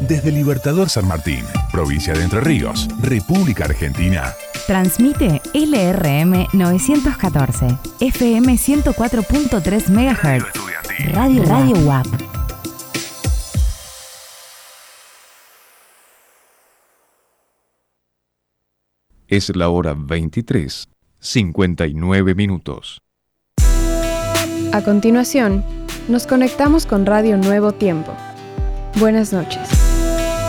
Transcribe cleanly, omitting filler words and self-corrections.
Desde Libertador San Martín, provincia de Entre Ríos, República Argentina. Transmite LRM 914, FM 104.3 MHz. Radio WAP. Es la hora 23:59. A continuación, nos conectamos con Radio Nuevo Tiempo. Buenas noches.